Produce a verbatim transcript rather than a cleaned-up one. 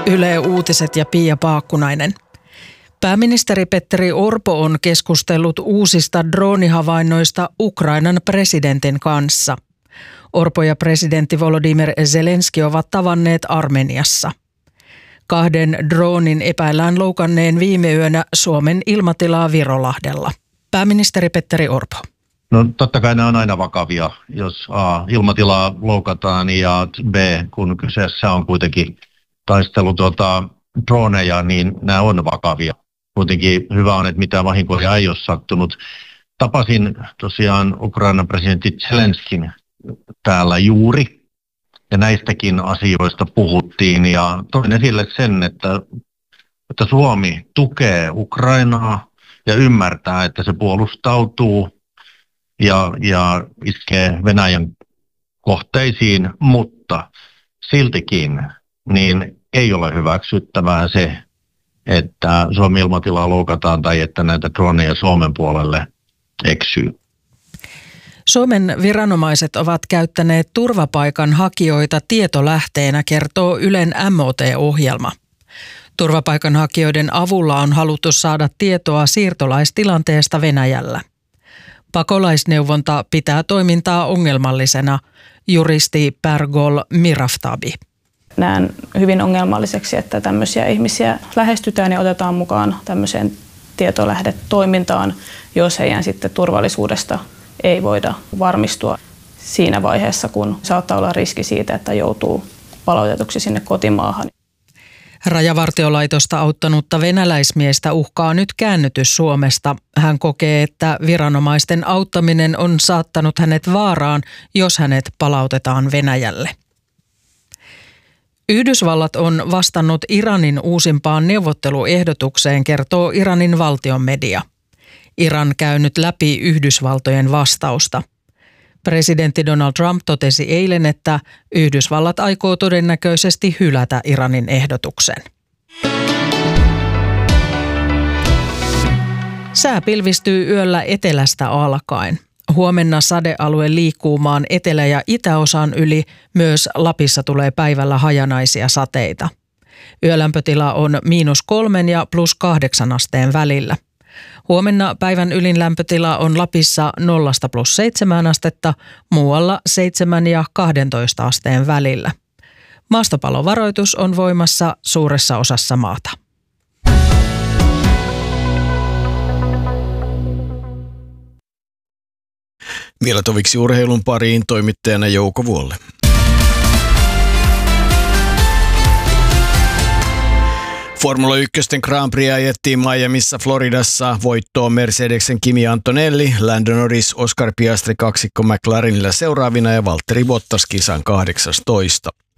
Yle Uutiset ja Pia Paakkunainen. Pääministeri Petteri Orpo on keskustellut uusista droonihavainnoista Ukrainan presidentin kanssa. Orpo ja presidentti Volodymyr Zelenski ovat tavanneet Armeniassa. Kahden droonin epäillään loukanneen viime yönä Suomen ilmatilaa Virolahdella. Pääministeri Petteri Orpo. No totta kai nämä on aina vakavia, jos A, ilmatilaa loukataan ja B, kun kyseessä on kuitenkin taistelu tuota, droneja, niin nämä on vakavia. Kuitenkin hyvä on, että mitään vahinkoja ei ole sattunut. Tapasin tosiaan Ukrainan presidentti Zelenskin täällä juuri, ja näistäkin asioista puhuttiin, ja toin esille sen, että, että Suomi tukee Ukrainaa ja ymmärtää, että se puolustautuu ja, ja iskee Venäjän kohteisiin, mutta siltikin niin ei ole hyväksyttävää se, että Suomen ilmatilaa loukataan tai että näitä droneja Suomen puolelle eksyy. Suomen viranomaiset ovat käyttäneet turvapaikanhakijoita tietolähteenä, kertoo Ylen M O T-ohjelma. Turvapaikanhakijoiden avulla on haluttu saada tietoa siirtolaistilanteesta Venäjällä. Pakolaisneuvonta pitää toimintaa ongelmallisena, juristi Pergol Miraftabi. Näen hyvin ongelmalliseksi, että tämmöisiä ihmisiä lähestytään ja otetaan mukaan tämmöiseen tietolähdetoimintaan, jos heidän sitten turvallisuudesta ei voida varmistua siinä vaiheessa, kun saattaa olla riski siitä, että joutuu palautetuksi sinne kotimaahan. Rajavartiolaitosta auttanutta venäläismiestä uhkaa nyt käännytys Suomesta. Hän kokee, että viranomaisten auttaminen on saattanut hänet vaaraan, jos hänet palautetaan Venäjälle. Yhdysvallat on vastannut Iranin uusimpaan neuvotteluehdotukseen, kertoo Iranin valtion media. Iran käy nyt läpi Yhdysvaltojen vastausta. Presidentti Donald Trump totesi eilen, että Yhdysvallat aikoo todennäköisesti hylätä Iranin ehdotuksen. Sää pilvistyy yöllä etelästä alkaen. Huomenna sadealue liikkuu maan etelä- ja itäosan yli. Myös Lapissa tulee päivällä hajanaisia sateita. Yölämpötila on miinus kolmen ja plus kahdeksan asteen välillä. Huomenna päivän ylin lämpötila on Lapissa nollasta plus seitsemän astetta, muualla seitsemän ja kahdentoista asteen välillä. Maastopalovaroitus on voimassa suuressa osassa maata. Vielä toviksi urheilun pariin toimittajana Jouko Vuolle. Formula yksi Grand Prix ajettiin Miamissa Floridassa. Voittoon Mercedesen Kimi Antonelli, Lando Norris, Oscar Piastri kaksikko McLarenilla seuraavina ja Valtteri Bottas kisan kahdeksastoista.